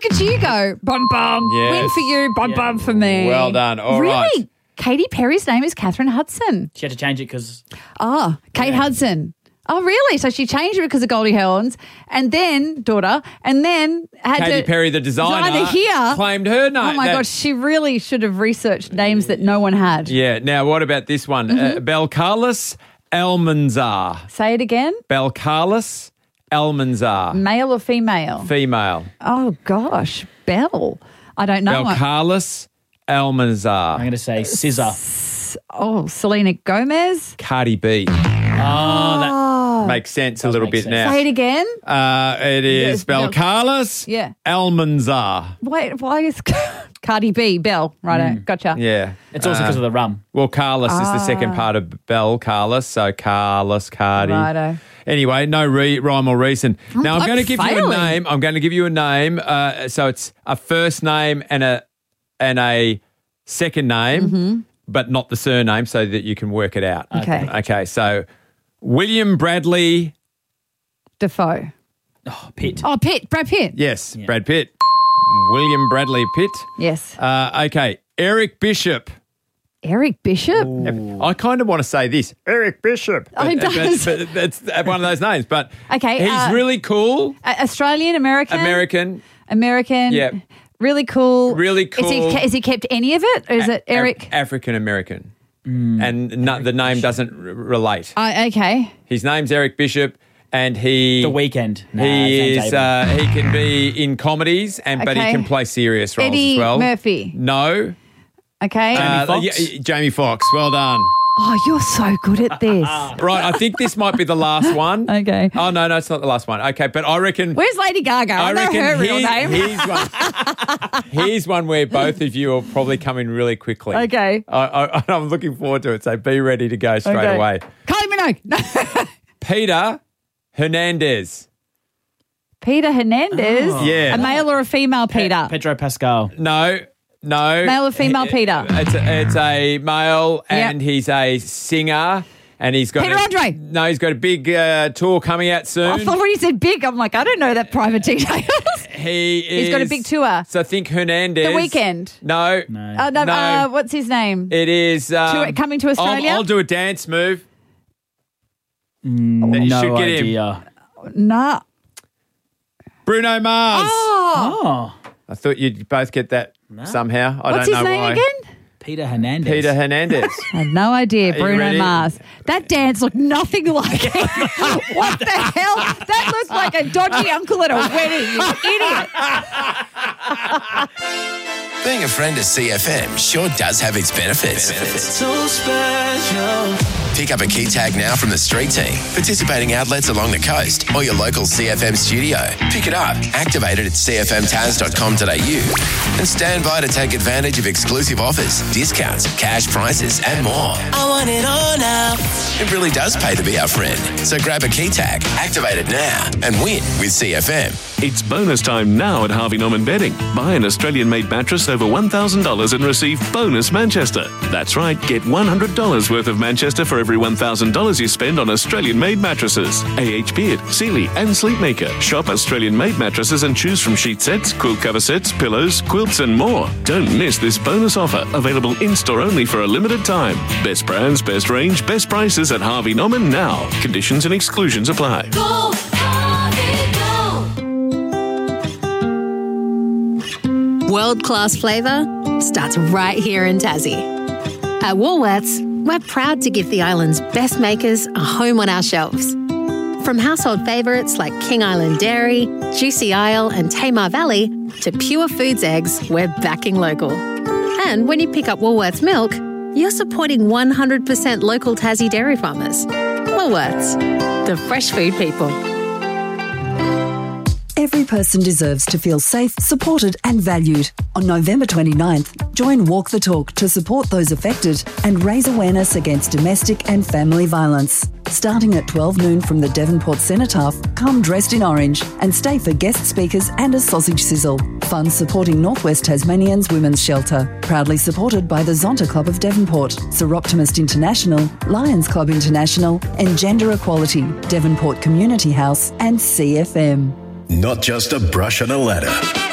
look at you go. Bum, bum. Yes. Win for you, bum, bum for me. Well done. All right. Really? Katy Perry's name is Catherine Hudson. She had to change it because... Oh, Kate Hudson. Oh, really? So she changed it because of Goldie Hawn's and then had Katy to... Perry, the designer, here claimed her name. Oh, my gosh. She really should have researched names that no one had. Yeah. Now, what about this one? Belcalis Almanzar. Say it again. Belcalis Almanzar. Male or female? Female. Oh, gosh. Belle. I don't know. Belcalis Almanzar. I'm going to say scissor. Selena Gomez. Cardi B. Makes sense a little bit sense. now. Say it again. It is Belcalis Almanzar. Wait, why is Cardi B, Belle? Righto, gotcha. Yeah. It's also because of the rum. Well, Carlos is the second part of Belle Carlos, so Carlos, Cardi. Righto. Anyway, no rhyme or reason. Now, I'm going to give you a failing. name. I'm going to give you a name. So it's a first name and a second name, but not the surname so that you can work it out. Okay. Okay, so William Bradley. Defoe. Oh, Pitt. Oh, Pitt. Brad Pitt. Yes, Brad Pitt. William Bradley Pitt. Yes. Okay, Eric Bishop. Eric Bishop. I kind of want to say this, Eric Bishop. Oh, it does. But that's one of those names. But Okay, he's really cool. Australian, American. American. Yeah. Really cool. Really cool. Is he kept any of it? Or is it Eric? African American. And the name doesn't relate. Okay. His name's Eric Bishop, and he... The Weekend. He can be in comedies, but he Okay. can play serious roles Eddie as well. Murphy. No. Okay. Jamie Foxx? Jamie Foxx. Well done. Oh, you're so good at this. Right, I think this might be the last one. Okay. Oh, no, it's not the last one. Okay, but I reckon... Where's Lady Gaga? I know her real name. Here's one where both of you will probably come in really quickly. Okay. I'm looking forward to it, so be ready to go straight away. Kylie Minogue. Peter Hernandez. Peter Hernandez? Yeah. A male or a female Peter? Pedro Pascal. No. Male or female Peter? It's a male, and he's a singer. And he's got Peter Andre. No, he's got a big tour coming out soon. I thought when you said big, I'm like, I don't know that private details. He's got a big tour. So think Hernandez. The Weekend. No. No. What's his name? It is coming to Australia. I'll do a dance move. No should get idea. Nah. Bruno Mars. Oh. I thought you'd both get that somehow. I What's don't his know name why. again? Peter Hernandez. Peter Hernandez. I had no idea. Are you Bruno ready? Mars. That dance looked nothing like it. What the hell? That looked like a dodgy uncle at a wedding, you idiot. Being a friend of CFM sure does have its benefits. So special. Pick up a key tag now from the street team, participating outlets along the coast, or your local CFM studio. Pick it up, activate it at cfmtaz.com.au, and stand by to take advantage of exclusive offers, discounts, cash prices, and more. I want it all now. It really does pay to be our friend. So grab a key tag, activate it now, and win with CFM. It's bonus time now at Harvey Norman Bedding. Buy an Australian-made mattress over $1,000 and receive bonus Manchester. That's right, get $100 worth of Manchester for every $1,000 you spend on Australian-made mattresses. AH Beard, Sealy and Sleepmaker. Shop Australian-made mattresses and choose from sheet sets, quilt cover sets, pillows, quilts and more. Don't miss this bonus offer, available in-store only for a limited time. Best brands, best range, best prices at Harvey Norman now. Conditions and exclusions apply. Go, Harvey, go. World-class flavour starts right here in Tassie. At Woolworths, we're proud to give the island's best makers a home on our shelves. From household favourites like King Island Dairy, Juicy Isle and Tamar Valley to Pure Foods eggs, we're backing local. And when you pick up Woolworths milk, you're supporting 100% local Tassie dairy farmers. Woolworths, the fresh food people. Every person deserves to feel safe, supported and valued. On November 29th, join Walk the Talk to support those affected and raise awareness against domestic and family violence. Starting at 12 noon from the Devonport Cenotaph, come dressed in orange and stay for guest speakers and a sausage sizzle. Funds supporting Northwest Tasmanians Women's Shelter. Proudly supported by the Zonta Club of Devonport, Seroptimist International, Lions Club International and Gender Equality, Devonport Community House and CFM. Not just a brush and a ladder.